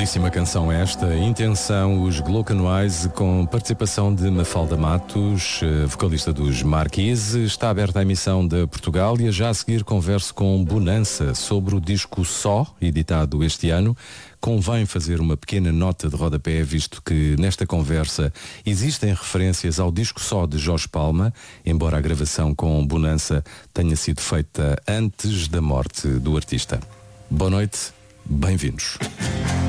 Belíssima canção esta, Intenção, os Glocanoise, com participação de Mafalda Matos, vocalista dos Marquise. Está aberta a emissão da Portugália. Já a seguir converso com Bonança sobre o disco Só, editado este ano. Convém fazer uma pequena nota de rodapé, visto que nesta conversa existem referências ao disco Só de Jorge Palma, embora a gravação com Bonança tenha sido feita antes da morte do artista. Boa noite, bem-vindos.